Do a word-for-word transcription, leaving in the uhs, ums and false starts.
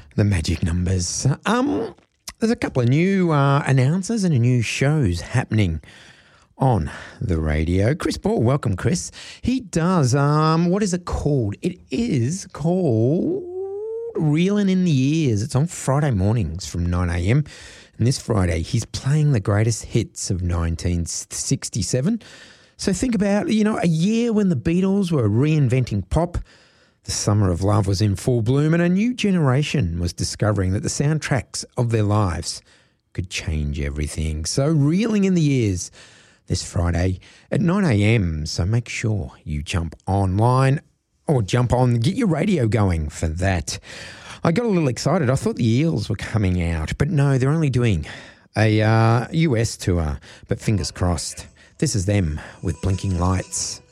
The magic numbers. Um, there's a couple of new uh, announcers and new shows happening on the radio. Chris Ball, welcome, Chris. He does, um, what is it called? It is called Reeling in the Years. It's on Friday mornings from nine a.m. And this Friday, he's playing the greatest hits of nineteen sixty-seven. So think about, you know, a year when the Beatles were reinventing pop. The summer of love was in full bloom and a new generation was discovering that the soundtracks of their lives could change everything. So Reeling in the Years this Friday at nine a.m. So make sure you jump online or jump on, get your radio going for that. I got a little excited. I thought the Eels were coming out, but no, they're only doing a uh, U S tour, but fingers crossed. This is them with Blinking Lights.